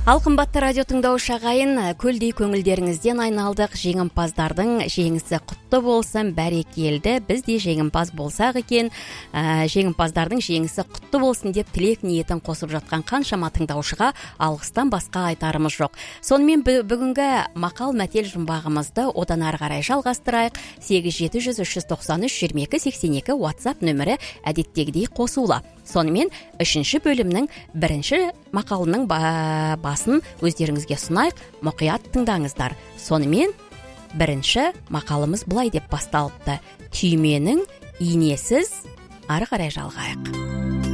Ал қымбатты радио тыңдаушы ағайын, көлдей көңілдеріңізден айналдық. Жеңімпаздардың жеңісі құтты болсын, бәрекелді. Біз де жеңімпаз болсақ екен, жеңімпаздардың жеңісі құтты болсын деп тілек ниетін қосып жатқан қаншама тыңдаушыға алғыстан басқа айтарымыз жоқ. Сонымен бүгінгі мақал мәтел жұмбағымызды одан ары қарай жалғастырайық. 8700-393-2282 WhatsApp нөмірі әдеттегідей қосулы. Сонымен 3-ші бөлімнің 1-ші мақалының басын өздеріңізге сұнайық, мұқият тыңдаңыздар. Сонымен 1-ші мақалымыз былай деп басталыпты: түйменің инесіз. Ары қарай жалғайық.